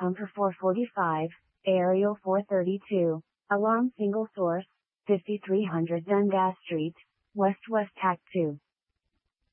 Pumper 445, Aerial 432, Alarm Single Source, 5300 Dundas Street, West Tac 2.